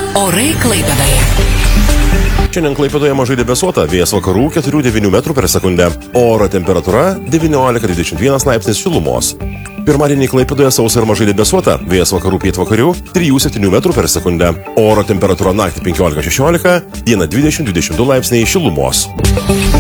Orai Klaipėdoje. Šiandien Klaipėdoje mažai debesuota, vėjas vakarų 4-9 metrų per sekundę. Oro temperatūra 19-21 laipsnis šilumos. Pirmadienį Klaipėdoje sausa ir mažai debesuota, vėjas vakarų pietvakarių 3-7 metrų per sekundę. Oro temperatūra naktį 15-16, dieną 20-22 laipsniai šilumos.